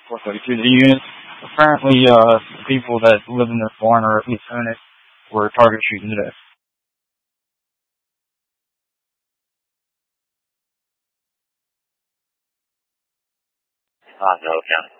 432. The units, apparently, people that live in this barn or at least own it were target shooting today. Osceola County.